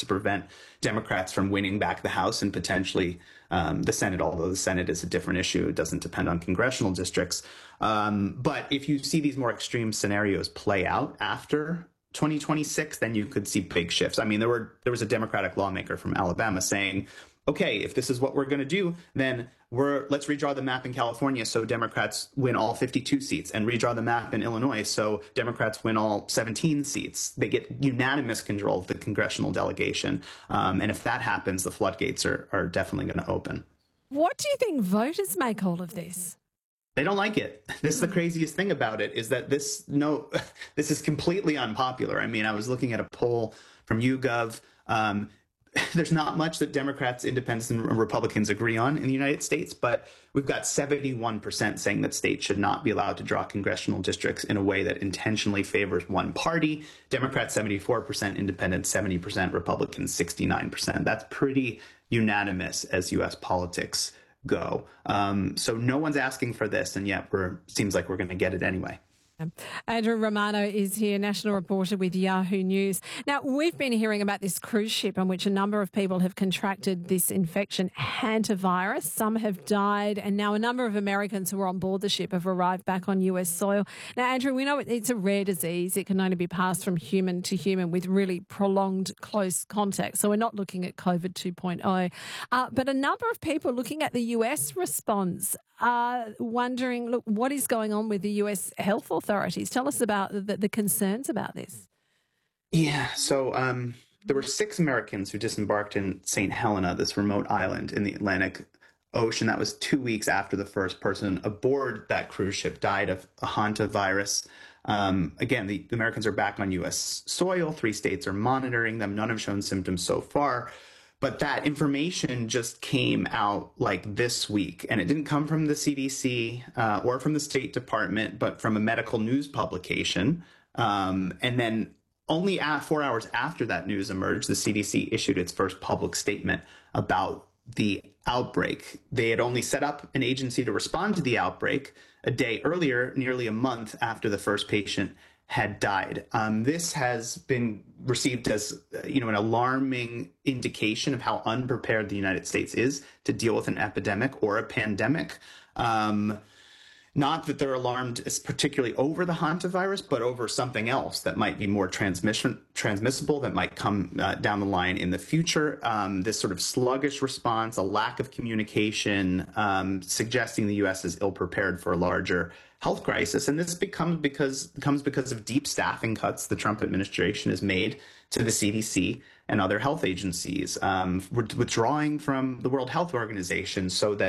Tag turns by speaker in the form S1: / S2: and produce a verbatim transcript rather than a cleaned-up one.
S1: to prevent Democrats from winning back the House and potentially um, the Senate, although the Senate is a different issue. It doesn't depend on congressional districts. Um, but if you see these more extreme scenarios play out after twenty twenty-six, then you could see big shifts. I mean, there were there was a Democratic lawmaker from Alabama saying, okay, if this is what we're going to do, then we're let's redraw the map in California so Democrats win all fifty-two seats, and redraw the map in Illinois so Democrats win all seventeen seats. They get unanimous control of the congressional delegation. Um, and if that happens, the floodgates are, are definitely going to open.
S2: What do you think voters make all of this?
S1: They don't like it. This is the craziest thing about it, is that this no, this is completely unpopular. I mean, I was looking at a poll from YouGov. Um, there's not much that Democrats, independents, and Republicans agree on in the United States, but we've got seventy-one percent saying that states should not be allowed to draw congressional districts in a way that intentionally favors one party. Democrats, seventy-four percent, independents, seventy percent, Republicans, sixty-nine percent. That's pretty unanimous as U S politics go. Um, so no one's asking for this, and yet we're seems like we're going to get it anyway.
S2: Andrew Romano is here, national reporter with Yahoo News. Now, we've been hearing about this cruise ship on which a number of people have contracted this infection, hantavirus. Some have died, and now a number of Americans who were on board the ship have arrived back on U S soil. Now, Andrew, we know it's a rare disease. It can only be passed from human to human with really prolonged close contact. So we're not looking at COVID two point oh. Uh, but a number of people looking at the U S response are wondering, look, what is going on with the U S health authorities? Tell us about the, the concerns about this.
S1: Yeah, so um, there were six Americans who disembarked in Saint Helena, this remote island in the Atlantic Ocean. That was two weeks after the first person aboard that cruise ship died of a hantavirus. Um, again, the, the Americans are back on U S soil. Three states are monitoring them. None have shown symptoms so far. But that information just came out like this week, and it didn't come from the C D C uh, or from the State Department, but from a medical news publication. Um, and then only at four hours after that news emerged, the C D C issued its first public statement about the outbreak. They had only set up an agency to respond to the outbreak a day earlier, nearly a month after the first patient had died. Um, this has been received as, you know, an alarming indication of how unprepared the United States is to deal with an epidemic or a pandemic. Um, not that they're alarmed particularly over the hantavirus, but over something else that might be more transmission transmissible, that might come uh, down the line in the future. Um, this sort of sluggish response, a lack of communication, um, suggesting the U S is ill prepared for a larger health crisis. And this becomes because comes because of deep staffing cuts the Trump administration has made to the C D C and other health agencies, um, withdrawing from the World Health Organization so that